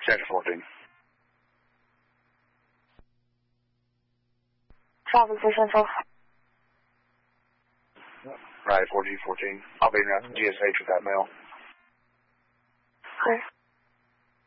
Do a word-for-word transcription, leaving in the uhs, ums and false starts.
Sector fourteen. Traffic for Central. Right, four G fourteen. I'll be in at G S H with that mail. Okay.